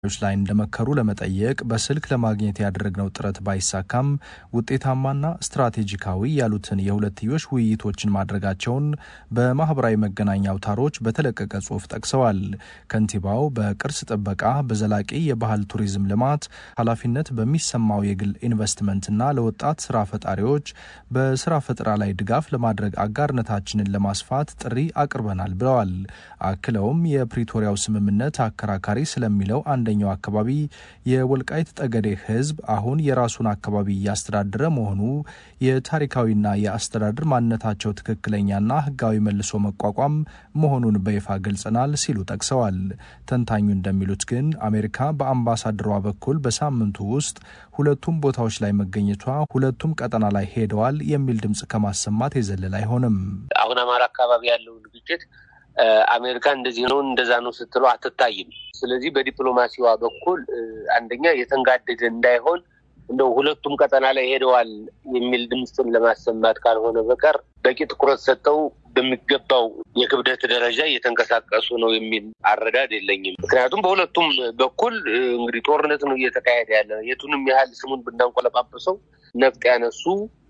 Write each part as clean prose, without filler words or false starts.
ላይ እንደመከሩ ለመጠየቅ በስልክ ለማግኘት ያደረግነው ጥረት ባይሳካም ውጤታማና ስትራቴጂካዊ ያሉትን የሁለትዮሽ ውይይቶችን ማድረጋቸውን በማህበራዊ መገናኛ አውታሮች በተለቀቀ ጽሑፍ ጠቅሰዋል። ከንቲባው በቅርስ ጥበቃ፣ በዘላቂ የባህል ቱሪዝም ልማት ኃላፊነት በሚሰማው የግል ኢንቨስትመንትና ለወጣት ስራ ፈጣሪዎች በስራ ፈጠራ ላይ ድጋፍ ለማድረግ አጋርነታችንን ለማስፋት ጥሪ አቅርበናል ብለዋል። አክለውም የፕሪቶሪያው ስምምነት አከራካሪ ስለሚለው አንደኛው አካባቢ የወልቃይት ጠገዴ ህዝብ አሁን የራሱን አካባቢ ያስተዳደረ መሆኑ የታሪካዊና የአስተዳደር ማንነታቸው ትክክለኛና ህጋዊ መልሶ መቋቋም መሆኑን በይፋ ገልጸናል ሲሉ ጠቅሰዋል። ተንታኙ እንደሚሉት ግን አሜሪካ በአምባሳደሯ በኩል በሳምንቱ ውስጥ ሁለቱም ቦታዎች ላይ መገኘቷ ሁለቱም ቀጠና ላይ ሄደዋል የሚል ድምጽ ከማሰማት የዘለለ አይሆንም። አሁን አማራ አካባቢ ያለው ግጭት አሜሪካ እንደዚህ ነው እንደዛ ነው ስትለው አትታይም። ስለዚህ በዲፕሎማሲዋ በኩል አንደኛ የተንጋደደ እንዳይሆን እንደው ሁለቱም ቀጠና ላይ ሄደዋል የሚል ድምጽን ለማሰማት ካልሆነ በቀር በቂ ትኩረት ሰጥተው በሚገባው የክብደት ደረጃ እየተንቀሳቀሱ ነው የሚል አረዳድ የለኝም። ምክንያቱም በሁለቱም በኩል እንግዲህ ጦርነት ነው እየተካሄደ ያለ። የቱንም ያህል ስሙን ብናንቆለጳጵሰው ነፍጥ ያነሱ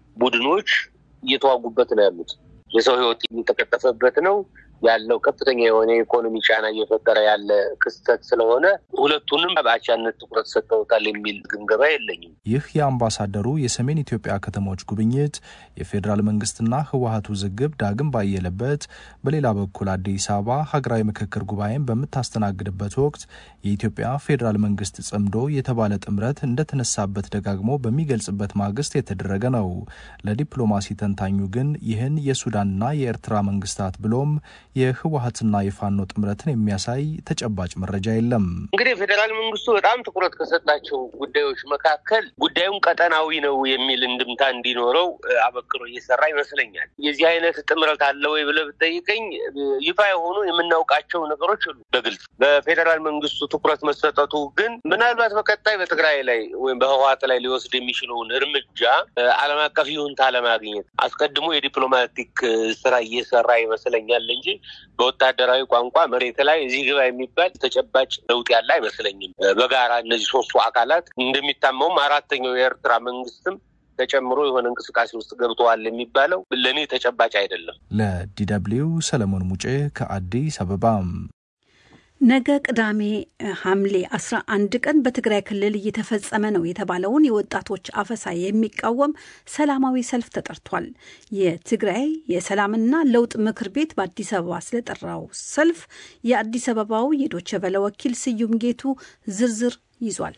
ቡድኖች እየተዋጉበት ነው ያሉት። የሰው ህይወት እየተቀጠፈበት ነው ያለው። ከፍተኛ የሆነ ኢኮኖሚ ጫና እየፈጠረ ያለ ክስተት ስለሆነ ሁለቱንም በአቻነት ትኩረት ሰጥተውታል የሚል ግምገማ የለኝም። ይህ የአምባሳደሩ የሰሜን ኢትዮጵያ ከተሞች ጉብኝት የፌዴራል መንግስትና ህወሓቱ ዝግብ ዳግም ባየለበት፣ በሌላ በኩል አዲስ አበባ ሀገራዊ ምክክር ጉባኤን በምታስተናግድበት ወቅት የኢትዮጵያ ፌዴራል መንግስት ጽምዶ የተባለ ጥምረት እንደተነሳበት ደጋግሞ በሚገልጽበት ማግስት የተደረገ ነው። ለዲፕሎማሲ ተንታኙ ግን ይህን የሱዳንና የኤርትራ መንግስታት ብሎም የህወሓትና የፋኖ ጥምረትን የሚያሳይ ተጨባጭ መረጃ የለም። እንግዲህ ፌዴራል መንግስቱ በጣም ትኩረት ከሰጣቸው ጉዳዮች መካከል ጉዳዩን ቀጠናዊ ነው የሚል እንድምታ እንዲኖረው አበክሮ እየሰራ ይመስለኛል። የዚህ አይነት ጥምረት አለ ወይ ብለህ ብትጠይቀኝ ይፋ የሆኑ የምናውቃቸው ነገሮች አሉ። በግልጽ በፌዴራል መንግስቱ ትኩረት መሰጠቱ ግን ምናልባት በቀጣይ በትግራይ ላይ ወይም በህወሓት ላይ ሊወስድ የሚችለውን እርምጃ ዓለም አቀፍ ይሁንታ ለማግኘት አስቀድሞ የዲፕሎማቲክ ስራ እየሰራ ይመስለኛል እንጂ በወታደራዊ ቋንቋ መሬት ላይ እዚህ ግባ የሚባል ተጨባጭ ለውጥ ያለ አይመስለኝም። በጋራ እነዚህ ሶስቱ አካላት እንደሚታመው አራተኛው የኤርትራ መንግስትም ተጨምሮ የሆነ እንቅስቃሴ ውስጥ ገብተዋል የሚባለው ለኔ ተጨባጭ አይደለም። ለዲደብሊው ሰለሞን ሙጬ ከአዲስ አበባ። ነገ ቅዳሜ ሐምሌ 11 ቀን በትግራይ ክልል እየተፈጸመ ነው የተባለውን የወጣቶች አፈሳ የሚቃወም ሰላማዊ ሰልፍ ተጠርቷል። የትግራይ የሰላምና ለውጥ ምክር ቤት በአዲስ አበባ ስለጠራው ሰልፍ የአዲስ አበባው የዶቼ ቬለ ወኪል ስዩም ጌቱ ዝርዝር ይዟል።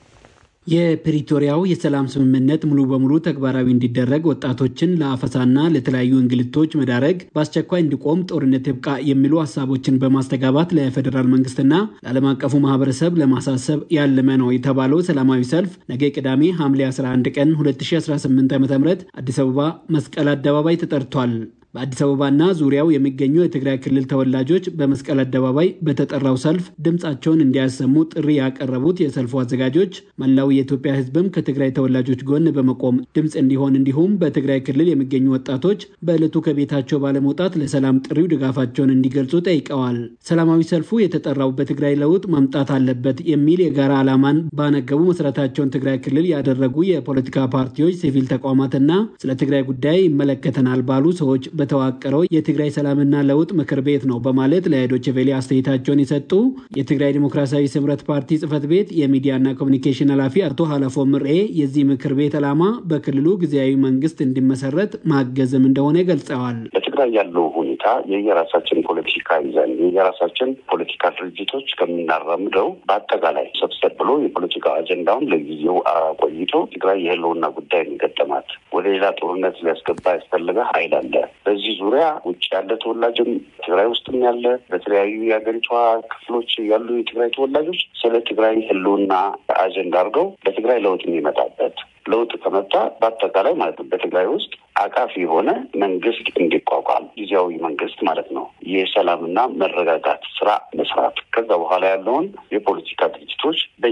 የፕሪቶሪያው የሰላም ስምምነት ሙሉ በሙሉ ተግባራዊ እንዲደረግ ወጣቶችን ለአፈሳና ለተለያዩ እንግልቶች መዳረግ በአስቸኳይ እንዲቆም ጦርነት ይብቃ የሚሉ ሀሳቦችን በማስተጋባት ለፌዴራል መንግስትና ለዓለም አቀፉ ማህበረሰብ ለማሳሰብ ያለመ ነው የተባለው ሰላማዊ ሰልፍ ነገ ቅዳሜ ሐምሌ 11 ቀን 2018 ዓ.ም አዲስ አበባ መስቀል አደባባይ ተጠርቷል። በአዲስ አበባና ዙሪያው የሚገኙ የትግራይ ክልል ተወላጆች በመስቀል አደባባይ በተጠራው ሰልፍ ድምጻቸውን እንዲያሰሙ ጥሪ ያቀረቡት የሰልፉ አዘጋጆች መላው የኢትዮጵያ ህዝብም ከትግራይ ተወላጆች ጎን በመቆም ድምጽ እንዲሆን እንዲሁም በትግራይ ክልል የሚገኙ ወጣቶች በዕለቱ ከቤታቸው ባለመውጣት ለሰላም ጥሪው ድጋፋቸውን እንዲገልጹ ጠይቀዋል። ሰላማዊ ሰልፉ የተጠራው በትግራይ ለውጥ መምጣት አለበት የሚል የጋራ ዓላማን ባነገቡ መሰረታቸውን ትግራይ ክልል ያደረጉ የፖለቲካ ፓርቲዎች፣ ሲቪል ተቋማትና ስለ ትግራይ ጉዳይ ይመለከተናል ባሉ ሰዎች በተዋቀረው የትግራይ ሰላምና ለውጥ ምክር ቤት ነው በማለት ለዶቼ ቬለ አስተያየታቸውን የሰጡ የትግራይ ዲሞክራሲያዊ ስምረት ፓርቲ ጽህፈት ቤት የሚዲያና ኮሙኒኬሽን ኃላፊ አቶ ሀላፎ ምርኤ የዚህ ምክር ቤት ዓላማ በክልሉ ጊዜያዊ መንግስት እንዲመሰረት ማገዝም እንደሆነ ገልጸዋል። በትግራይ ያለው ሁኔታ የየራሳችን ፖለቲካ ይዘን የየራሳችን ፖለቲካ ድርጅቶች ከምናራምደው በአጠቃላይ ሰብሰብ ብሎ የፖለቲካ አጀንዳውን ለጊዜው አቆይቶ ትግራይ የህልውና ጉዳይ ገጠማት ወደ ሌላ ጦርነት ሊያስገባ ያስፈልገ ኃይል አለ። በዚህ ዙሪያ ውጭ ያለ ተወላጅም ትግራይ ውስጥም ያለ በተለያዩ የሀገሪቷ ክፍሎች ያሉ የትግራይ ተወላጆች ስለ ትግራይ ህልውና አጀንዳ አድርገው በትግራይ ለውጥ የሚመጣበት ለውጥ ከመጣ በአጠቃላይ ማለት ነው በትግራይ ውስጥ አቃፊ የሆነ መንግስት እንዲቋቋም ጊዜያዊ መንግስት ማለት ነው የሰላምና መረጋጋት ስራ መስራት ከዛ በኋላ ያለውን የፖለቲካ ድርጅቶች በየራሳቸው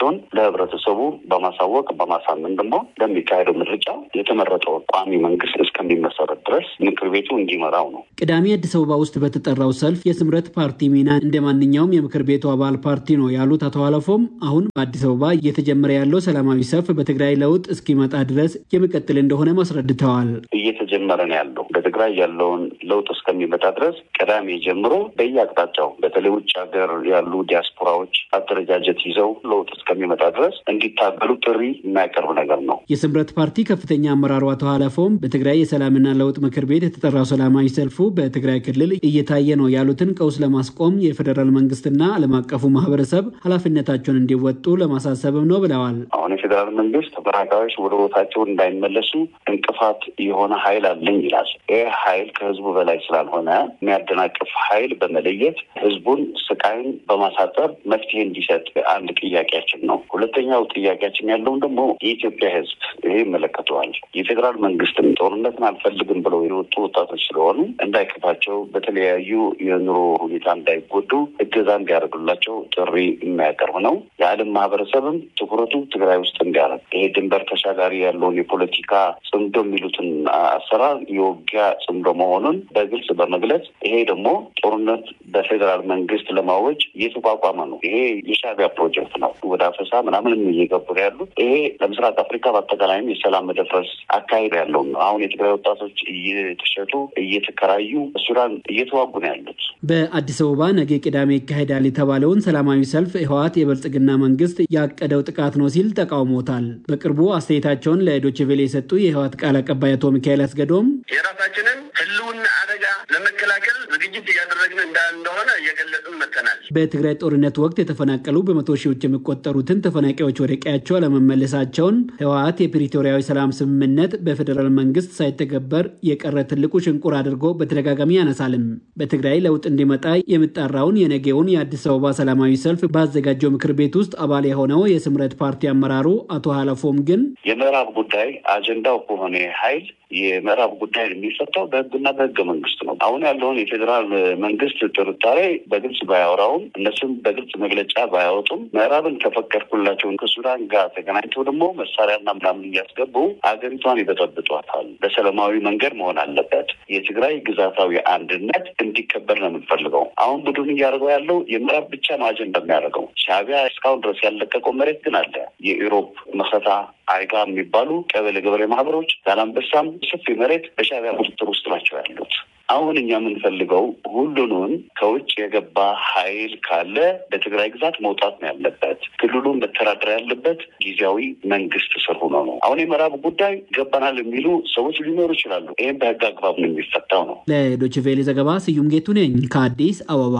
መሆናቸውን ለህብረተሰቡ በማሳወቅ በማሳመን ደግሞ ለሚካሄደው ምርጫ የተመረጠው ቋሚ መንግስት እስከሚመሰረት ድረስ ምክር ቤቱ እንዲመራው ነው። ቅዳሜ አዲስ አበባ ውስጥ በተጠራው ሰልፍ የስምረት ፓርቲ ሚና እንደ ማንኛውም የምክር ቤቱ አባል ፓርቲ ነው ያሉት አቶ አለፎም አሁን በአዲስ አበባ እየተጀመረ ያለው ሰላማዊ ሰልፍ በትግራይ ለውጥ እስኪመጣ ድረስ የሚቀጥል እንደሆነ ማስረድተዋል። እየተጀመረ ነው ያለው በትግራይ ያለውን ለውጥ እስከሚመጣ ድረስ ቅዳሜ ጀምሮ በየአቅጣጫው በተለይ ውጭ ሀገር ያሉ ዲያስፖራዎች አደረጃጀት ይዘው ለውጥ እስከሚመጣ ድረስ እንዲታገሉ ጥሪ የሚያቀርብ ነገር ነው። የስምረት ፓርቲ ከፍተኛ አመራሩ አቶ አለፎም በትግራይ የሰላምና ለውጥ ምክር ቤት የተጠራው ሰላማዊ ሰልፉ በትግራይ ክልል እየታየ ነው ያሉትን ቀውስ ለማስቆም የፌዴራል መንግስትና ዓለም አቀፉ ማህበረሰብ ኃላፊነታቸውን እንዲወጡ ለማሳሰብም ነው ብለዋል። አሁን የፌዴራል መንግስት ተፈናቃዮች ወደ ቦታቸው እንዳይመለሱ እንቅፋት የሆነ ኃይል አለኝ ይላል። ይህ ኃይል ከህዝቡ በላይ ስላልሆነ የሚያደናቅፍ ኃይል በመለየት ህዝቡን ስቃይን በማሳጠር መፍትሄ እንዲሰጥ አንድ ጥያቄያችን ነው። ሁለተኛው ጥያቄያችን ያለውን ደግሞ የኢትዮጵያ ህዝብ ይሄ ይመለከተዋል። የፌዴራል መንግስትም ጦርነትን አልፈልግም ብለው የወጡ ወጣቶች ስለሆኑ እንዳይከፋቸው፣ በተለያዩ የኑሮ ሁኔታ እንዳይጎዱ እገዛ እንዲያደርጉላቸው ጥሪ የሚያቀርብ ነው። የዓለም ማህበረሰብም ትኩረቱ ትግራይ ውስጥ እንዲያደርግ ይሄ ድንበር ተሻጋሪ ያለውን የፖለቲካ ጽምዶ የሚሉትን አሰራር የውጊያ ጽምዶ መሆኑን በግልጽ በመግለጽ ይሄ ደግሞ ጦርነት በፌዴራል መንግስት ለማወጅ የተቋቋመ ነው። ይሄ የሻዕቢያ ፕሮጀክት ነው። ወደ አፈሳ ምናምን እየገቡ ያሉት ይሄ ለምስራቅ አፍሪካ በአጠቃላይም የሰላም መደፍረስ አካሄድ ያለው ነው። አሁን የትግራይ ወጣቶች እየተሸጡ እየተከራዩ ሱዳን እየተዋጉ ነው ያሉት። በአዲስ አበባ ነገ ቅዳሜ ይካሄዳል የተባለውን ሰላማዊ ሰልፍ ህወሓት የብልጽግና መንግስት ያቀደው ጥቃት ነው ሲል ተቃውሞታል። በቅርቡ አስተያየታቸውን ለዶይቼ ቬለ የሰጡ የህወሓት ቃል አቀባይ አቶ ሚካኤል አስገዶም የራሳችንን ህልውና አደጋ ለመከላከል ዝግጅት እያደረግን እንደሆነ እየገለጽን መጥተናል። በትግራይ ጦርነት ወቅት የተፈናቀሉ በመቶ ሺዎች የሚቆጠሩትን ተፈናቃዮች ወደ ቀያቸው ለመመለሳቸውን ህወሓት የፕሪቶሪያዊ ሰላም ስምምነት በፌዴራል መንግስት ሳይተገበር የቀረ ትልቁ ሽንቁር አድርጎ በተደጋጋሚ ያነሳልም። በትግራይ ለውጥ እንዲመጣ የሚጣራውን የነገውን የአዲስ አበባ ሰላማዊ ሰልፍ ባዘጋጀው ምክር ቤት ውስጥ አባል የሆነው የስምረት ፓርቲ አመራሩ አቶ ሀለፎም ግን የምዕራብ ጉዳይ አጀንዳው ከሆነ ኃይል የምዕራብ ጉዳይ የሚፈታው በህግና በህገ መንግስት ነው። አሁን ያለውን የፌዴራል መንግስት ጥርጣሬ በግልጽ ባያወራውም እነሱም በግልጽ መግለጫ ባያወጡም ምዕራብን ከፈቀድኩላቸውን ከሱዳን ጋር ተገናኝተው ደግሞ መሳሪያና ምናምን እያስገቡ አገሪቷን ይበጠብጧታል። በሰላማዊ መንገድ መሆን አለበት። የትግራይ ግዛታዊ አንድነት እንዲከበር ነው የምንፈልገው። አሁን ቡድኑ እያደረገው ያለው የምዕራብ ብቻ ነው አጀንዳ የሚያደርገው። ሻዕቢያ እስካሁን ድረስ ያለቀቀው መሬት ግን አለ። የኢሮብ መሰታ አይጋ የሚባሉ ቀበሌ ገበሬ ማህበሮች ዛላምበሳም ሰፊ መሬት በሻዕቢያ ቁጥጥር ውስጥ ናቸው ያሉት። አሁን እኛ የምንፈልገው ሁሉንም ከውጭ የገባ ኃይል ካለ በትግራይ ግዛት መውጣት ነው ያለበት። ክልሉን መተዳደር ያለበት ጊዜያዊ መንግስት ስር ሆኖ ነው። አሁን የምዕራብ ጉዳይ ገባናል የሚሉ ሰዎች ሊኖሩ ይችላሉ። ይህም በህግ አግባብ ነው የሚፈታው ነው። ለዶይቼ ቬለ ዘገባ ስዩም ጌቱ ነኝ ከአዲስ አበባ።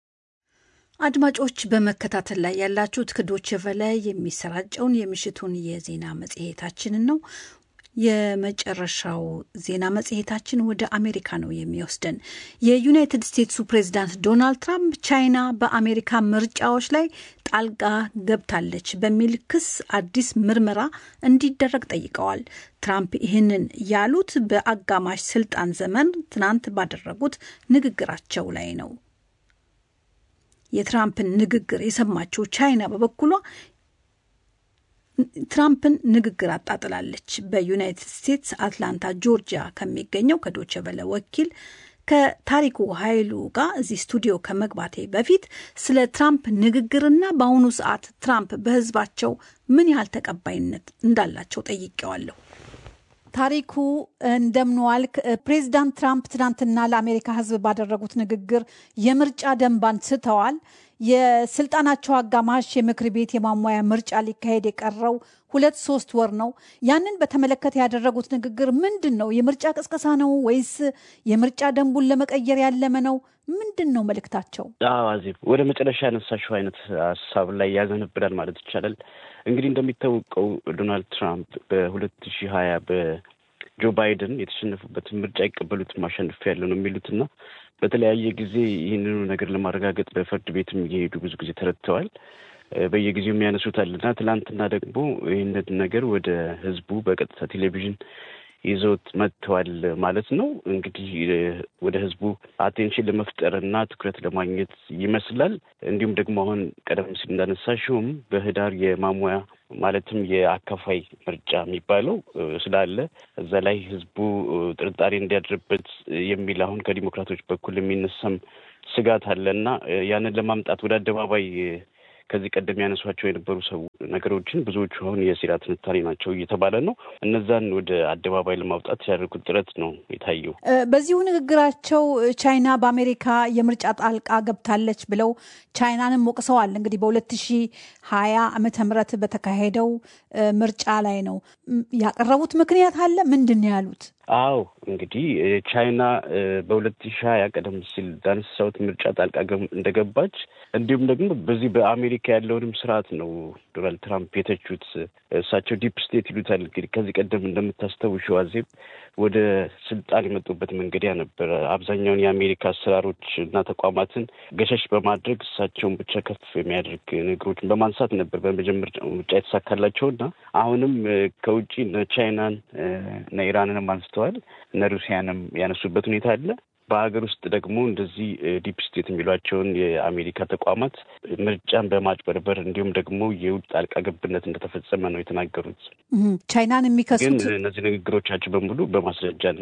አድማጮች በመከታተል ላይ ያላችሁት ከዶይቼ ቬለ የሚሰራጨውን የምሽቱን የዜና መጽሔታችንን ነው። የመጨረሻው ዜና መጽሔታችን ወደ አሜሪካ ነው የሚወስደን። የዩናይትድ ስቴትሱ ፕሬዝዳንት ዶናልድ ትራምፕ ቻይና በአሜሪካ ምርጫዎች ላይ ጣልቃ ገብታለች በሚል ክስ አዲስ ምርመራ እንዲደረግ ጠይቀዋል። ትራምፕ ይህንን ያሉት በአጋማሽ ስልጣን ዘመን ትናንት ባደረጉት ንግግራቸው ላይ ነው። የትራምፕን ንግግር የሰማችው ቻይና በበኩሏ ትራምፕን ንግግር አጣጥላለች። በዩናይትድ ስቴትስ አትላንታ ጆርጂያ ከሚገኘው ከዶይቼ ቬለ ወኪል ከታሪኩ ኃይሉ ጋር እዚህ ስቱዲዮ ከመግባቴ በፊት ስለ ትራምፕ ንግግርና በአሁኑ ሰዓት ትራምፕ በሕዝባቸው ምን ያህል ተቀባይነት እንዳላቸው ጠይቄዋለሁ። ታሪኩ እንደምንዋልክ። ፕሬዚዳንት ትራምፕ ትናንትና ለአሜሪካ ሕዝብ ባደረጉት ንግግር የምርጫ ደንብ አንስተዋል። የስልጣናቸው አጋማሽ የምክር ቤት የማሟያ ምርጫ ሊካሄድ የቀረው 2-3 ወር ነው። ያንን በተመለከተ ያደረጉት ንግግር ምንድን ነው? የምርጫ ቅስቀሳ ነው ወይስ የምርጫ ደንቡን ለመቀየር ያለመ ነው? ምንድን ነው መልእክታቸው? አዜብ፣ ወደ መጨረሻ ያነሳሽው አይነት ሀሳብ ላይ ያዘነብላል ማለት ይቻላል። እንግዲህ እንደሚታወቀው ዶናልድ ትራምፕ በ2020 በጆ ባይደን የተሸነፉበትን ምርጫ አይቀበሉትም፣ ማሸነፍ ያለው ነው የሚሉትና በተለያየ ጊዜ ይህንኑ ነገር ለማረጋገጥ በፍርድ ቤትም እየሄዱ ብዙ ጊዜ ተረድተዋል። በየጊዜው የሚያነሱታልና ትላንትና ደግሞ ይህንን ነገር ወደ ህዝቡ በቀጥታ ቴሌቪዥን ይዘውት መጥተዋል ማለት ነው። እንግዲህ ወደ ህዝቡ አቴንሽን ለመፍጠርና ትኩረት ለማግኘት ይመስላል። እንዲሁም ደግሞ አሁን ቀደም ሲል እንዳነሳሽውም በህዳር የማሟያ ማለትም የአካፋይ ምርጫ የሚባለው ስላለ እዛ ላይ ህዝቡ ጥርጣሬ እንዲያድርበት የሚል አሁን ከዲሞክራቶች በኩል የሚነሳም ስጋት አለና ያንን ለማምጣት ወደ አደባባይ ከዚህ ቀደም ያነሷቸው የነበሩ ነገሮችን ብዙዎቹ አሁን የሴራ ትንታኔ ናቸው እየተባለ ነው። እነዛን ወደ አደባባይ ለማውጣት ያደረጉት ጥረት ነው የታየው። በዚሁ ንግግራቸው ቻይና በአሜሪካ የምርጫ ጣልቃ ገብታለች ብለው ቻይናንም ወቅሰዋል። እንግዲህ በ2020 ዓመተ ምህረት በተካሄደው ምርጫ ላይ ነው ያቀረቡት። ምክንያት አለ? ምንድን ነው ያሉት? አዎ እንግዲህ ቻይና በ2020 ቀደም ሲል ዳንሳውት ምርጫ ጣልቃ እንደገባች እንዲሁም ደግሞ በዚህ በአሜሪካ ያለውንም ስርዓት ነው ዶናልድ ትራምፕ የተቹት። እሳቸው ዲፕ ስቴት ይሉታል። እንግዲህ ከዚህ ቀደም እንደምታስተውሽው አዜብ ወደ ስልጣን የመጡበት መንገድ ያ ነበረ። አብዛኛውን የአሜሪካ አሰራሮች እና ተቋማትን ገሸሽ በማድረግ እሳቸውን ብቻ ከፍ የሚያደርግ ነገሮችን በማንሳት ነበር በመጀመሪያው ምርጫ የተሳካላቸውና አሁንም ከውጭ ቻይናን እና ኢራንንም አንስተዋል እና ሩሲያንም ያነሱበት ሁኔታ አለ። በሀገር ውስጥ ደግሞ እንደዚህ ዲፕ ስቴት የሚሏቸውን የአሜሪካ ተቋማት ምርጫን በማጭበርበር እንዲሁም ደግሞ የውጭ ጣልቃ ገብነት እንደተፈጸመ ነው የተናገሩት። ቻይናን የሚከሱት ግን እነዚህ ንግግሮቻቸው በሙሉ በማስረጃና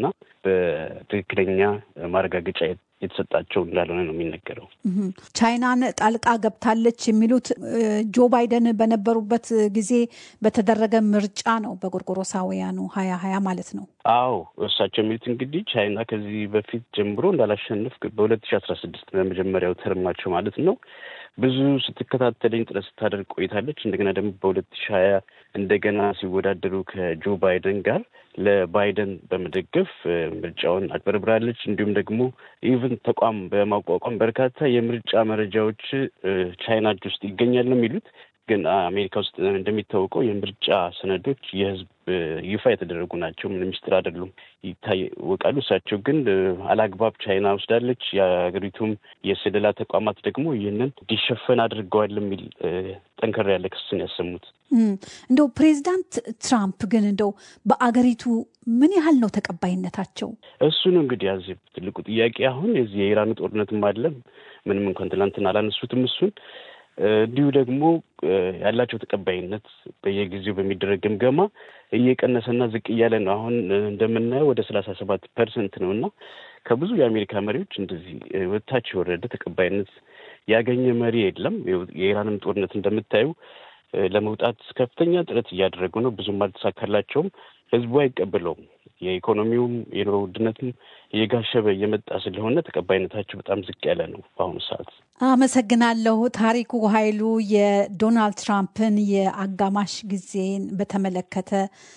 በትክክለኛ ማረጋገጫ የተሰጣቸው እንዳልሆነ ነው የሚነገረው። ቻይናን ጣልቃ ገብታለች የሚሉት ጆ ባይደን በነበሩበት ጊዜ በተደረገ ምርጫ ነው፣ በጎርጎሮሳውያኑ 2020 ማለት ነው። አዎ እሳቸው የሚሉት እንግዲህ ቻይና ከዚህ በፊት ጀምሮ እንዳላሸንፍ በ2016 በመጀመሪያው ተርማቸው ማለት ነው ብዙ ስትከታተለኝ ጥረት ስታደርግ ቆይታለች። እንደገና ደግሞ በ2020 እንደገና ሲወዳደሩ ከጆ ባይደን ጋር ለባይደን በመደገፍ ምርጫውን አጭበርብራለች። እንዲሁም ደግሞ ኢቭን ተቋም በማቋቋም በርካታ የምርጫ መረጃዎች ቻይና እጅ ውስጥ ይገኛል ነው የሚሉት። ግን አሜሪካ ውስጥ እንደሚታወቀው የምርጫ ሰነዶች የህዝብ ይፋ የተደረጉ ናቸው፣ ምንም ሚስጥር አይደሉም፣ ይታወቃሉ። እሳቸው ግን አላግባብ ቻይና ወስዳለች፣ የሀገሪቱም የስለላ ተቋማት ደግሞ ይህንን እንዲሸፈን አድርገዋል የሚል ጠንከር ያለ ክስን ያሰሙት። እንደው ፕሬዚዳንት ትራምፕ ግን እንደው በአገሪቱ ምን ያህል ነው ተቀባይነታቸው? እሱ ነው እንግዲህ ያዚህ ትልቁ ጥያቄ። አሁን የዚህ የኢራኑ ጦርነትም አለም ምንም እንኳን ትናንትና አላነሱትም እሱን እንዲሁ ደግሞ ያላቸው ተቀባይነት በየጊዜው በሚደረግ ግምገማ እየቀነሰና ዝቅ እያለ ነው። አሁን እንደምናየው ወደ 37% ነው እና ከብዙ የአሜሪካ መሪዎች እንደዚህ ወታች የወረደ ተቀባይነት ያገኘ መሪ የለም። የኢራንም ጦርነት እንደምታዩ ለመውጣት ከፍተኛ ጥረት እያደረጉ ነው። ብዙም አልተሳካላቸውም። ህዝቡ አይቀበለውም። የኢኮኖሚውም የኑሮ ውድነትም እየጋሸበ እየመጣ ስለሆነ ተቀባይነታቸው በጣም ዝቅ ያለ ነው በአሁኑ ሰዓት። አመሰግናለሁ። ታሪኩ ኃይሉ የዶናልድ ትራምፕን የአጋማሽ ጊዜን በተመለከተ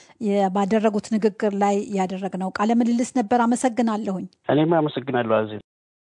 ባደረጉት ንግግር ላይ ያደረግነው ቃለ ምልልስ ነበር። አመሰግናለሁኝ። እኔም አመሰግናለሁ አዜ።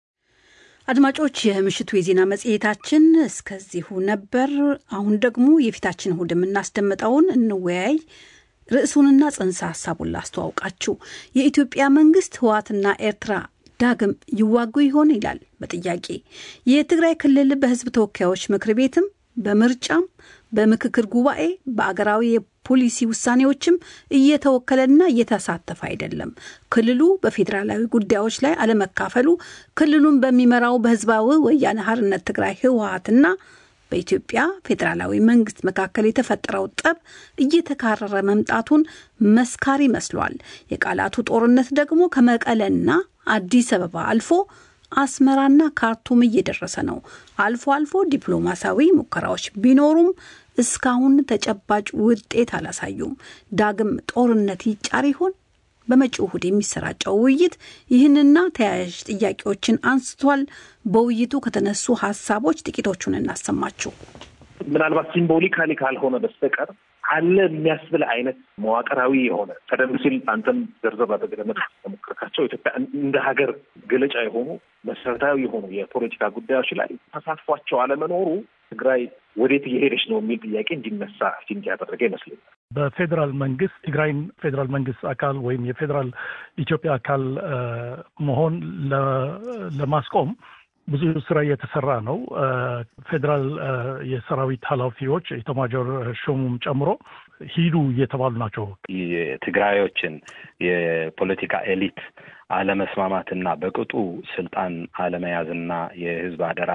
አድማጮች፣ የምሽቱ የዜና መጽሔታችን እስከዚሁ ነበር። አሁን ደግሞ የፊታችን እሁድ የምናስደምጠውን እንወያይ ርዕሱንና ጽንሰ ሀሳቡን ላስተዋውቃችሁ። የኢትዮጵያ መንግስት ህወሓትና ኤርትራ ዳግም ይዋጉ ይሆን ይላል በጥያቄ። የትግራይ ክልል በህዝብ ተወካዮች ምክር ቤትም በምርጫም በምክክር ጉባኤ በአገራዊ የፖሊሲ ውሳኔዎችም እየተወከለና እየተሳተፈ አይደለም። ክልሉ በፌዴራላዊ ጉዳዮች ላይ አለመካፈሉ ክልሉን በሚመራው በህዝባዊ ወያነ ሓርነት ትግራይ ህወሓትና በኢትዮጵያ ፌዴራላዊ መንግስት መካከል የተፈጠረው ጠብ እየተካረረ መምጣቱን መስካሪ መስሏል። የቃላቱ ጦርነት ደግሞ ከመቀለና አዲስ አበባ አልፎ አስመራና ካርቱም እየደረሰ ነው። አልፎ አልፎ ዲፕሎማሲያዊ ሙከራዎች ቢኖሩም እስካሁን ተጨባጭ ውጤት አላሳዩም። ዳግም ጦርነት ይጫር ይሆን? በመጪው እሁድ የሚሰራጨው ውይይት ይህንና ተያያዥ ጥያቄዎችን አንስቷል። በውይይቱ ከተነሱ ሀሳቦች ጥቂቶቹን እናሰማችሁ። ምናልባት ሲምቦሊካሊ ካልሆነ በስተቀር አለ የሚያስብል አይነት መዋቅራዊ የሆነ ቀደም ሲል አንተም ዘርዘር አድርገህ ተሞክረካቸው ኢትዮጵያ እንደ ሀገር ገለጫ የሆኑ መሰረታዊ የሆኑ የፖለቲካ ጉዳዮች ላይ ተሳትፏቸው አለመኖሩ ትግራይ ወዴት እየሄደች ነው የሚል ጥያቄ እንዲነሳ ሲንቅ ያደረገ ይመስለኛል። በፌዴራል መንግስት ትግራይን ፌዴራል መንግስት አካል ወይም የፌዴራል ኢትዮጵያ አካል መሆን ለማስቆም ብዙ ስራ እየተሰራ ነው። ፌዴራል የሰራዊት ኃላፊዎች ኢታማዦር ሹሙም ጨምሮ ሂዱ እየተባሉ ናቸው። የትግራዮችን የፖለቲካ ኤሊት አለመስማማትና በቅጡ ስልጣን አለመያዝና የህዝብ አደራ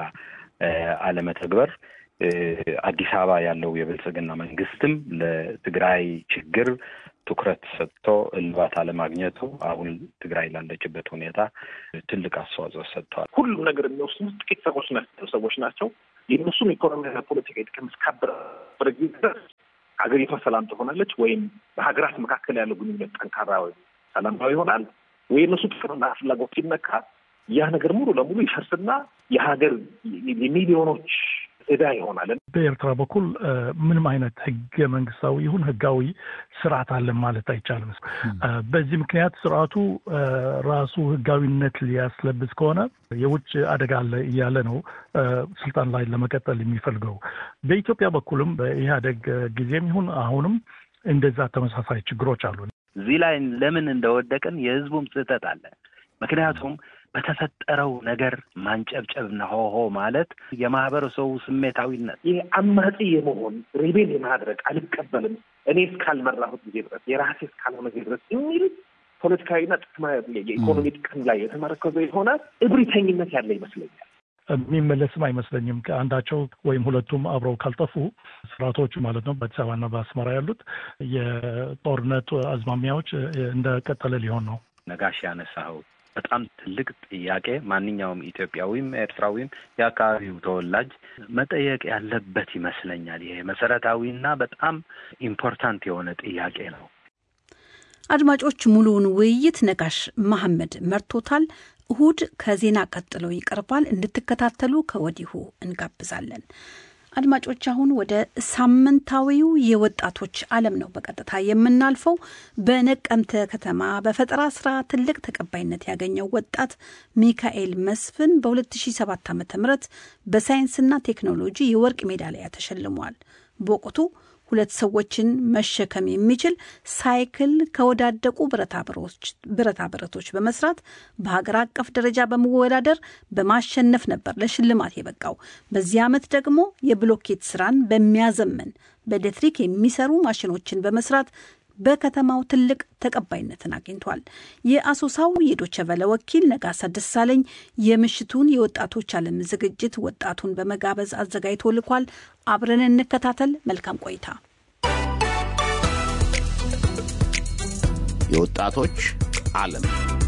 አለመተግበር አዲስ አበባ ያለው የብልጽግና መንግስትም ለትግራይ ችግር ትኩረት ሰጥቶ እልባት አለማግኘቱ አሁን ትግራይ ላለችበት ሁኔታ ትልቅ አስተዋጽኦ ሰጥቷል። ሁሉም ነገር የሚወስኑት ጥቂት ሰዎች ናቸው። የእነሱም ኢኮኖሚና ፖለቲካ ጥቅም እስካበረ ድረስ ሀገሪቷ ሰላም ትሆናለች፣ ወይም በሀገራት መካከል ያለው ግንኙነት ጠንካራ ወይም ሰላማዊ ይሆናል፣ ወይ እነሱ ጥቅምና ፍላጎት ሲነካ ያ ነገር ሙሉ ለሙሉ ይፈርስና የሀገር የሚሊዮኖች እዳ ይሆናል። በኤርትራ በኩል ምንም አይነት ህገ መንግስታዊ ይሁን ህጋዊ ስርዓት አለ ማለት አይቻልም። በዚህ ምክንያት ስርዓቱ ራሱ ህጋዊነት ሊያስለብስ ከሆነ የውጭ አደጋ አለ እያለ ነው ስልጣን ላይ ለመቀጠል የሚፈልገው። በኢትዮጵያ በኩልም በኢህአዴግ ጊዜም ይሁን አሁንም እንደዛ ተመሳሳይ ችግሮች አሉ። እዚህ ላይ ለምን እንደወደቀን የህዝቡም ስህተት አለ። ምክንያቱም በተፈጠረው ነገር ማንጨብጨብና ሆሆ ማለት የማህበረሰቡ ስሜታዊነት ይህ አማጺ የመሆን ሬቤል የማድረግ አልቀበልም እኔ እስካልመራሁት ጊዜ ድረስ የራሴ እስካልሆነ ጊዜ ድረስ የሚል ፖለቲካዊና የኢኮኖሚ ጥቅም ላይ የተመረከዘ የሆነ እብሪተኝነት ያለ ይመስለኛል። የሚመለስም አይመስለኝም። ከአንዳቸው ወይም ሁለቱም አብረው ካልጠፉ ስርዓቶቹ ማለት ነው በአዲስ አበባና በአስመራ ያሉት የጦርነት አዝማሚያዎች እንደቀጠለ ሊሆን ነው። ነጋሽ ያነሳው በጣም ትልቅ ጥያቄ ማንኛውም ኢትዮጵያዊም ኤርትራዊም የአካባቢው ተወላጅ መጠየቅ ያለበት ይመስለኛል። ይሄ መሰረታዊና በጣም ኢምፖርታንት የሆነ ጥያቄ ነው። አድማጮች፣ ሙሉውን ውይይት ነጋሽ መሐመድ መርቶታል። እሁድ ከዜና ቀጥሎ ይቀርባል። እንድትከታተሉ ከወዲሁ እንጋብዛለን። አድማጮች፣ አሁን ወደ ሳምንታዊው የወጣቶች ዓለም ነው በቀጥታ የምናልፈው። በነቀምተ ከተማ በፈጠራ ስራ ትልቅ ተቀባይነት ያገኘው ወጣት ሚካኤል መስፍን በ2007 ዓ.ም በሳይንስና ቴክኖሎጂ የወርቅ ሜዳሊያ ተሸልሟል። በወቅቱ 2 ሰዎችን መሸከም የሚችል ሳይክል ከወዳደቁ ብረታ ብረቶች በመስራት በሀገር አቀፍ ደረጃ በመወዳደር በማሸነፍ ነበር ለሽልማት የበቃው። በዚህ ዓመት ደግሞ የብሎኬት ስራን በሚያዘመን በኤሌክትሪክ የሚሰሩ ማሽኖችን በመስራት በከተማው ትልቅ ተቀባይነትን አግኝቷል። የአሶሳው የዶቼ ቬለ ወኪል ነጋሳ ደሳለኝ የምሽቱን የወጣቶች ዓለም ዝግጅት ወጣቱን በመጋበዝ አዘጋጅቶ ልኳል። አብረን እንከታተል። መልካም ቆይታ። የወጣቶች ዓለም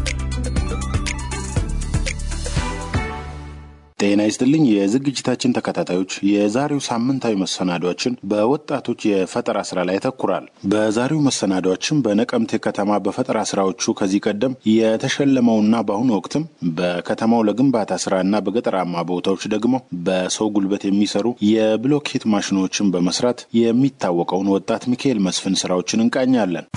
ጤና ይስጥልኝ የዝግጅታችን ተከታታዮች፣ የዛሬው ሳምንታዊ መሰናዷችን በወጣቶች የፈጠራ ስራ ላይ ያተኩራል። በዛሬው መሰናዷችን በነቀምቴ ከተማ በፈጠራ ስራዎቹ ከዚህ ቀደም የተሸለመውና በአሁኑ ወቅትም በከተማው ለግንባታ ስራና በገጠራማ ቦታዎች ደግሞ በሰው ጉልበት የሚሰሩ የብሎኬት ማሽኖችን በመስራት የሚታወቀውን ወጣት ሚካኤል መስፍን ስራዎችን እንቃኛለን።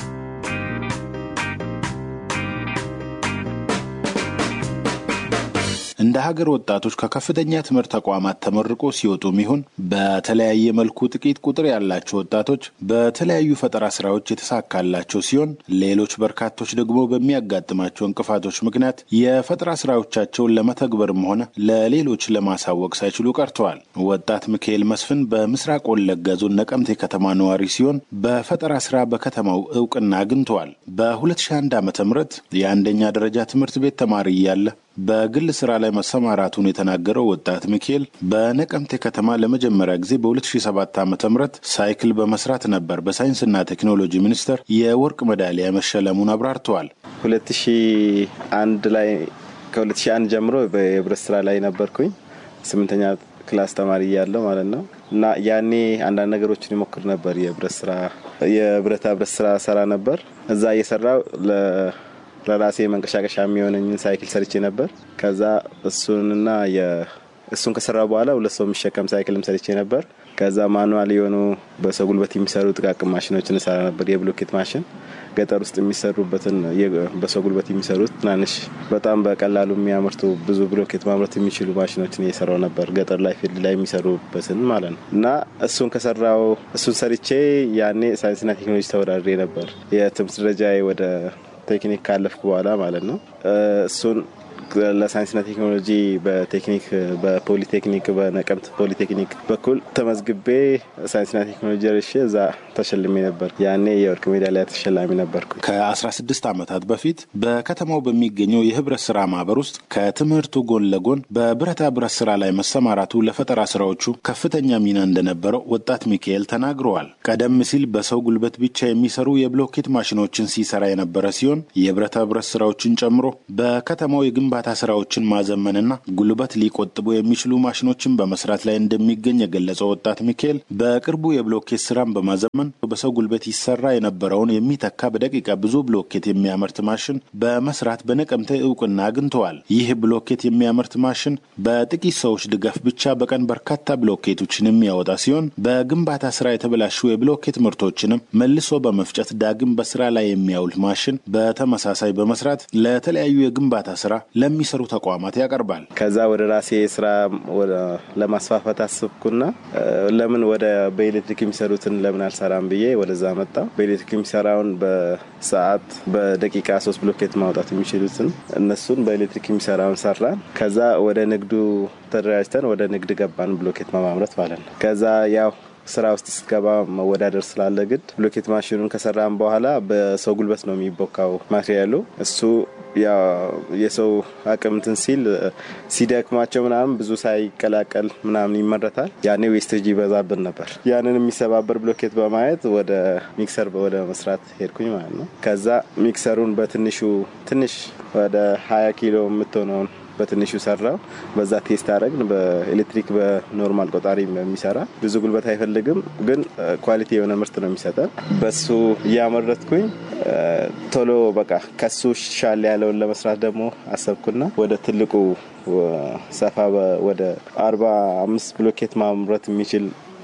እንደ ሀገር ወጣቶች ከከፍተኛ ትምህርት ተቋማት ተመርቆ ሲወጡም ይሁን በተለያየ መልኩ ጥቂት ቁጥር ያላቸው ወጣቶች በተለያዩ ፈጠራ ስራዎች የተሳካላቸው ሲሆን ሌሎች በርካቶች ደግሞ በሚያጋጥማቸው እንቅፋቶች ምክንያት የፈጠራ ስራዎቻቸውን ለመተግበርም ሆነ ለሌሎች ለማሳወቅ ሳይችሉ ቀርተዋል። ወጣት ሚካኤል መስፍን በምስራቅ ወለጋ ዞን ነቀምቴ ከተማ ነዋሪ ሲሆን በፈጠራ ስራ በከተማው እውቅና አግኝቷል። በ2001 ዓ.ም የአንደኛ ደረጃ ትምህርት ቤት ተማሪ እያለ በግል ስራ ላይ መሰማራቱን የተናገረው ወጣት ሚካኤል በነቀምቴ ከተማ ለመጀመሪያ ጊዜ በ2007 ዓ.ም ሳይክል በመስራት ነበር በሳይንስና ቴክኖሎጂ ሚኒስቴር የወርቅ ሜዳሊያ መሸለሙን አብራርተዋል። 2001 ላይ ከ2001 ጀምሮ በብረት ስራ ላይ ነበርኩኝ። 8ኛ ክላስ ተማሪ እያለሁ ማለት ነው። እና ያኔ አንዳንድ ነገሮችን ይሞክር ነበር። የብረታ ብረት ስራ ሰራ ነበር። እዛ እየሰራው ለራሴ መንቀሳቀሻ የሚሆነኝ ሳይክል ሰርቼ ነበር። ከዛ እሱን ከሰራው በኋላ 2 ሰው የሚሸከም ሳይክልም ሰርቼ ነበር። ከዛ ማኑዋል የሆኑ በሰው ጉልበት የሚሰሩ ጥቃቅን ማሽኖችን ሰራ ነበር። የብሎኬት ማሽን ገጠር ውስጥ የሚሰሩበትን በሰው ጉልበት የሚሰሩት ትናንሽ በጣም በቀላሉ የሚያመርቱ ብዙ ብሎኬት ማምረት የሚችሉ ማሽኖችን እየሰራው ነበር። ገጠር ላይ ፊልድ ላይ የሚሰሩበትን ማለት ነው። እና እሱን ሰርቼ ያኔ ሳይንስና ቴክኖሎጂ ተወዳድሬ ነበር። የትምህርት ደረጃዬ ወደ ቴክኒክ ካለፍኩ በኋላ ማለት ነው። እሱን ለሳይንስና ቴክኖሎጂ በቴክኒክ በፖሊቴክኒክ በነቀምት ፖሊቴክኒክ በኩል ተመዝግቤ ሳይንስና ቴክኖሎጂ ርሼ እዛ ተሸልሜ ነበር። ያኔ የወርቅ ሜዳሊያ ተሸላሚ ነበርኩ። ከ16 ዓመታት በፊት በከተማው በሚገኘው የህብረት ስራ ማህበር ውስጥ ከትምህርቱ ጎን ለጎን በብረታ ብረት ስራ ላይ መሰማራቱ ለፈጠራ ስራዎቹ ከፍተኛ ሚና እንደነበረው ወጣት ሚካኤል ተናግረዋል። ቀደም ሲል በሰው ጉልበት ብቻ የሚሰሩ የብሎኬት ማሽኖችን ሲሰራ የነበረ ሲሆን የብረታ ብረት ስራዎችን ጨምሮ በከተማው የግንባታ ስራዎችን ማዘመንና ጉልበት ሊቆጥቡ የሚችሉ ማሽኖችን በመስራት ላይ እንደሚገኝ የገለጸው ወጣት ሚካኤል በቅርቡ የብሎኬት ስራን በማዘመን በሰው ጉልበት ይሰራ የነበረውን የሚተካ በደቂቃ ብዙ ብሎኬት የሚያመርት ማሽን በመስራት በነቀምቴ እውቅና አግኝተዋል። ይህ ብሎኬት የሚያመርት ማሽን በጥቂት ሰዎች ድጋፍ ብቻ በቀን በርካታ ብሎኬቶችን የሚያወጣ ሲሆን በግንባታ ስራ የተበላሹ የብሎኬት ምርቶችንም መልሶ በመፍጨት ዳግም በስራ ላይ የሚያውል ማሽን በተመሳሳይ በመስራት ለተለያዩ የግንባታ ስራ ለሚሰሩ ተቋማት ያቀርባል። ከዛ ወደ ራሴ ስራ ለማስፋፋት አስብኩና ለምን ወደ በኤሌክትሪክ የሚሰሩትን ለምን አልሰራም ብዬ ወደዛ መጣ። በኤሌክትሪክ የሚሰራውን በሰዓት በደቂቃ 3 ብሎኬት ማውጣት የሚችሉትን እነሱን በኤሌክትሪክ የሚሰራውን ሰራን። ከዛ ወደ ንግዱ ተደራጅተን ወደ ንግድ ገባን፣ ብሎኬት ማምረት ማለት ነው። ከዛ ያው ስራ ውስጥ ሲገባ መወዳደር ስላለ ግድ ብሎኬት ማሽኑን ከሰራን በኋላ በሰው ጉልበት ነው የሚቦካው ማቴሪያሉ። እሱ የሰው አቅምትን ሲል ሲደክማቸው ምናምን ብዙ ሳይቀላቀል ምናምን ይመረታል። ያኔ ዌስቴጅ ይበዛብን ነበር። ያንን የሚሰባበር ብሎኬት በማየት ወደ ሚክሰር ወደ መስራት ሄድኩኝ ማለት ነው። ከዛ ሚክሰሩን በትንሽ ወደ 20 ኪሎ የምትሆነውን በትንሹ ሰራው። በዛ ቴስት አደረግን። በኤሌክትሪክ በኖርማል ቆጣሪ የሚሰራ ብዙ ጉልበት አይፈልግም፣ ግን ኳሊቲ የሆነ ምርት ነው የሚሰጠው። በሱ ያመረትኩኝ ቶሎ በቃ ከሱ ሻል ያለውን ለመስራት ደግሞ አሰብኩና ወደ ትልቁ ሰፋ ወደ 45 ብሎኬት ማምረት የሚችል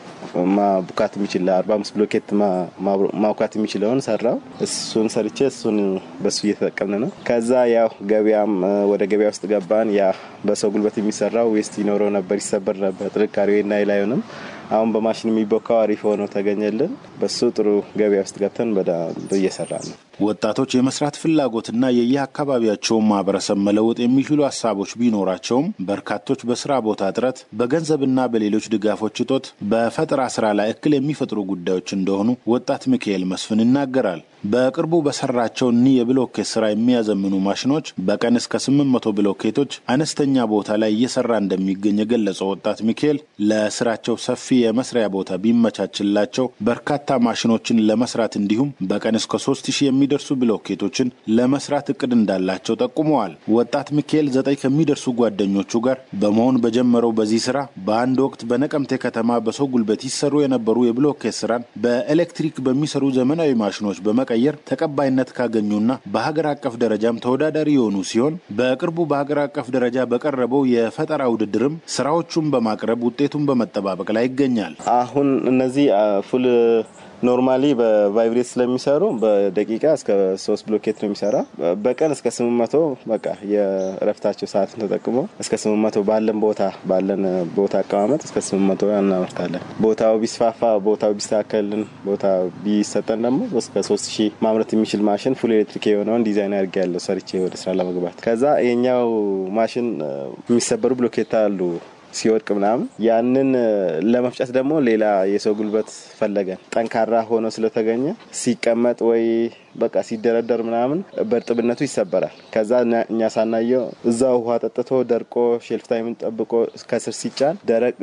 ማቡካት የሚችል 45 ብሎኬት ማቡካት የሚችለውን ሰራው። እሱን ሰርቼ እሱን በሱ እየተጠቀምን ነው። ከዛ ያው ወደ ገበያ ውስጥ ገባን። ያ በሰው ጉልበት የሚሰራው ዌስት ይኖረው ነበር፣ ይሰበር ነበር። ጥንካሬውና ይላዩንም አሁን በማሽን የሚቦካው አሪፍ ሆኖ ተገኘልን። በሱ ጥሩ ገበያ ውስጥ ገብተን በደንብ እየሰራን ነው። ወጣቶች የመስራት ፍላጎትና የየአካባቢያቸውን ማህበረሰብ መለወጥ የሚችሉ ሀሳቦች ቢኖራቸውም በርካቶች በስራ ቦታ እጥረት፣ በገንዘብና በሌሎች ድጋፎች እጦት በፈጠራ ስራ ላይ እክል የሚፈጥሩ ጉዳዮች እንደሆኑ ወጣት ሚካኤል መስፍን ይናገራል። በቅርቡ በሰራቸው የብሎኬት ስራ የሚያዘምኑ ማሽኖች በቀን እስከ 800 ብሎኬቶች አነስተኛ ቦታ ላይ እየሰራ እንደሚገኝ የገለጸው ወጣት ሚካኤል ለስራቸው ሰፊ የመስሪያ ቦታ ቢመቻችላቸው በርካታ ማሽኖችን ለመስራት እንዲሁም በቀን እስከ 3000 የሚደርሱ ብሎኬቶችን ለመስራት እቅድ እንዳላቸው ጠቁመዋል። ወጣት ሚካኤል 9 ከሚደርሱ ጓደኞቹ ጋር በመሆን በጀመረው በዚህ ስራ በአንድ ወቅት በነቀምቴ ከተማ በሰው ጉልበት ይሰሩ የነበሩ የብሎኬት ስራን በኤሌክትሪክ በሚሰሩ ዘመናዊ ማሽኖች በመቀየር ተቀባይነት ካገኙና በሀገር አቀፍ ደረጃም ተወዳዳሪ የሆኑ ሲሆን በቅርቡ በሀገር አቀፍ ደረጃ በቀረበው የፈጠራ ውድድርም ስራዎቹን በማቅረብ ውጤቱን በመጠባበቅ ላይ ይገኛል። አሁን እነዚህ ፉል ኖርማሊ በቫይብሬት ስለሚሰሩ በደቂቃ እስከ 3 ብሎኬት ነው የሚሰራ። በቀን እስከ 800 በቃ የረፍታቸው ሰዓትን ተጠቅሞ እስከ 800 ባለን ቦታ አቀማመጥ እስከ 800 እናመርታለን። ቦታው ቢስፋፋ ቦታው ቢስተካከልን ቦታ ቢሰጠን ደግሞ እስከ 3000 ማምረት የሚችል ማሽን ፉል ኤሌክትሪክ የሆነውን ዲዛይን አድርጌያለሁ ሰርቼ ወደ ስራ ለመግባት። ከዛ የኛው ማሽን የሚሰበሩ ብሎኬት አሉ ሲወድቅ ምናምን ያንን ለመፍጨት ደግሞ ሌላ የሰው ጉልበት ፈለገን። ጠንካራ ሆኖ ስለተገኘ ሲቀመጥ ወይ በቃ ሲደረደር ምናምን በርጥብነቱ ይሰበራል። ከዛ እኛ ሳናየው እዛው ውሃ ጠጥቶ ደርቆ ሼልፍ ታይምን ጠብቆ ከስር ሲጫን ደረቅ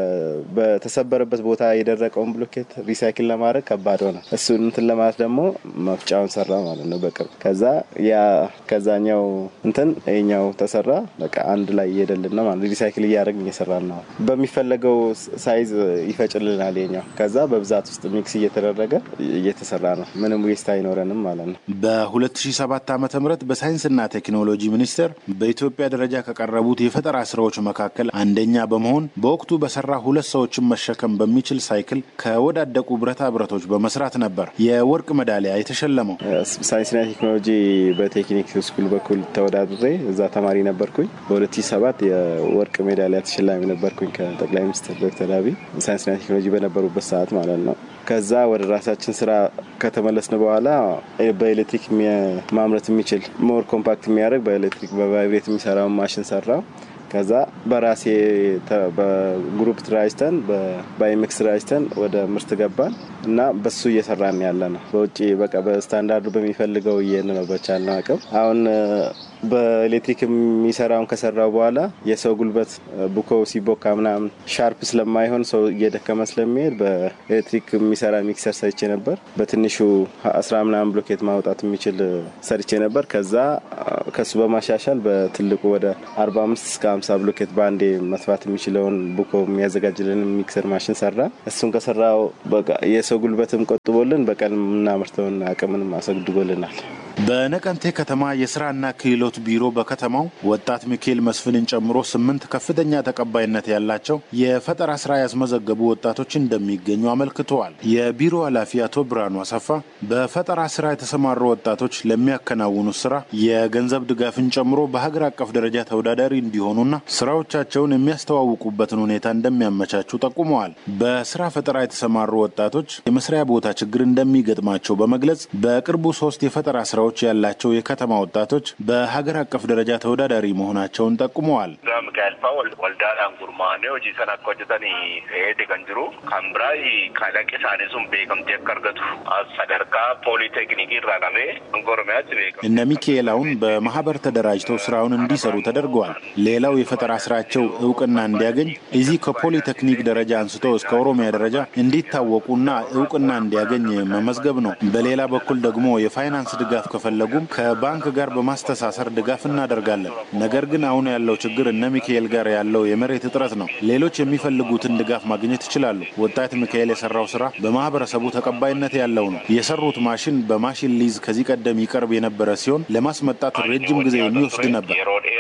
በተሰበረበት ቦታ የደረቀውን ብሎኬት ሪሳይክል ለማድረግ ከባድ ሆነ። እሱን እንትን ለማለት ደግሞ መፍጫውን ሰራ ማለት ነው በቅርብ። ከዛኛው እንትን የኛው ተሰራ በቃ አንድ ላይ እየደልን ነው ማለት ሪሳይክል እያደረግን እየሰራን ነው። በሚፈለገው ሳይዝ ይፈጭልናል የኛው። ከዛ በብዛት ውስጥ ሚክስ እየተደረገ እየተሰራ ነው። ምንም ዌስት አይኖረንም ማለት ነው። በ2007 ዓ.ም በሳይንስና ቴክኖሎጂ ሚኒስቴር በኢትዮጵያ ደረጃ ከቀረቡት የፈጠራ ስራዎች መካከል አንደኛ በመሆን በወቅቱ በሰራ 2 ሰዎችን መሸከም በሚችል ሳይክል ከወዳደቁ ብረታ ብረቶች በመስራት ነበር የወርቅ ሜዳሊያ የተሸለመው። ሳይንስና ቴክኖሎጂ በቴክኒክ ስኩል በኩል ተወዳድሬ እዛ ተማሪ ነበርኩኝ። በ2007 የወርቅ ሜዳሊያ ተሸላሚ ነበርኩኝ ከጠቅላይ ሚኒስትር ዶክተር አብይ ሳይንስና ቴክኖሎጂ በነበሩበት ሰዓት ማለት ነው። ከዛ ወደ ራሳችን ስራ ከተመለስን በኋላ በኤሌክትሪክ ማምረት የሚችል ሞር ኮምፓክት የሚያደርግ በኤሌክትሪክ በቫይብሬት የሚሰራው ማሽን ሰራው። ከዛ በራሴ በግሩፕ ትራይስተን በባይሜክስ ትራይስተን ወደ ምርት ገባን እና በሱ እየሰራን ያለ ነው። በውጪ በቃ በስታንዳርዱ በሚፈልገው ነው በቻልነው አቅም አሁን በኤሌክትሪክ የሚሰራውን ከሰራው በኋላ የሰው ጉልበት ቡኮ ሲቦካ ምናምን ሻርፕ ስለማይሆን ሰው እየደከመ ስለሚሄድ በኤሌክትሪክ የሚሰራ ሚክሰር ሰርቼ ነበር። በትንሹ 10 ምናምን ብሎኬት ማውጣት የሚችል ሰርቼ ነበር። ከዛ ከሱ በማሻሻል በትልቁ ወደ 45 እስከ 50 ብሎኬት ባንዴ መስፋት የሚችለውን ቡኮ የሚያዘጋጅልን ሚክሰር ማሽን ሰራ። እሱን ከሰራው በቃ የሰው ጉልበትም ቆጥቦልን በቀን ምናመርተውን አቅምንም አሰግድጎልናል። በነቀምቴ ከተማ የስራና ክህሎት ቢሮ በከተማው ወጣት ሚካኤል መስፍንን ጨምሮ 8 ከፍተኛ ተቀባይነት ያላቸው የፈጠራ ስራ ያስመዘገቡ ወጣቶች እንደሚገኙ አመልክተዋል። የቢሮ ኃላፊ አቶ ብርሃኑ አሰፋ በፈጠራ ስራ የተሰማሩ ወጣቶች ለሚያከናውኑ ስራ የገንዘብ ድጋፍን ጨምሮ በሀገር አቀፍ ደረጃ ተወዳዳሪ እንዲሆኑና ስራዎቻቸውን የሚያስተዋውቁበትን ሁኔታ እንደሚያመቻቹ ጠቁመዋል። በስራ ፈጠራ የተሰማሩ ወጣቶች የመስሪያ ቦታ ችግር እንደሚገጥማቸው በመግለጽ በቅርቡ 3 የፈጠራ ስራዎች ያላቸው የከተማ ወጣቶች በሀገር አቀፍ ደረጃ ተወዳዳሪ መሆናቸውን ጠቁመዋል። ጋምጋልፋው ወልዳዳን ጉርማኔው ጂሰን አቆጅተኒ ሄደ ገንጅሩ ካምብራይ ካላቂሳኔሱም ቤከምቴ ከርገቱ አሰደርካ ፖሊቴክኒክ ይራጋሜ እንጎርሚያት ቤከም እነ ሚካኤላውን በማህበር ተደራጅተው ስራውን እንዲሰሩ ተደርገዋል። ሌላው የፈጠራ ስራቸው እውቅና እንዲያገኝ እዚህ ከፖሊቴክኒክ ደረጃ አንስቶ እስከ ኦሮሚያ ደረጃ እንዲታወቁና እውቅና እንዲያገኝ መመዝገብ ነው። በሌላ በኩል ደግሞ የፋይናንስ ድጋፍ ከፈለጉም ከባንክ ጋር በማስተሳሰር ድጋፍ እናደርጋለን። ነገር ግን አሁን ያለው ችግር እነ ሚካኤል ጋር ያለው የመሬት እጥረት ነው። ሌሎች የሚፈልጉትን ድጋፍ ማግኘት ይችላሉ። ወጣት ሚካኤል የሰራው ስራ በማህበረሰቡ ተቀባይነት ያለው ነው። የሰሩት ማሽን በማሽን ሊዝ ከዚህ ቀደም ይቀርብ የነበረ ሲሆን ለማስመጣት ረጅም ጊዜ የሚወስድ ነበር።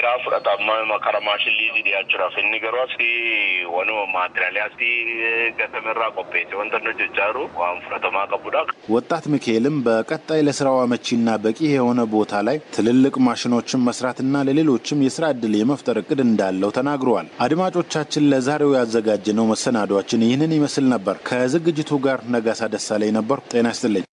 ወጣት ሚካኤልም በቀጣይ ለስራው አመቺና በቂ የሆነ ቦታ ላይ ትልልቅ ማሽኖችን መስራትና ለሌሎችም የስራ ዕድል የመፍጠር እቅድ እንዳለው ተናግረዋል። አድማጮቻችን ለዛሬው ያዘጋጀነው መሰናዷችን ይህንን ይመስል ነበር። ከዝግጅቱ ጋር ነጋሳ ደሳለኝ ነበር። ጤና ይስጥልኝ።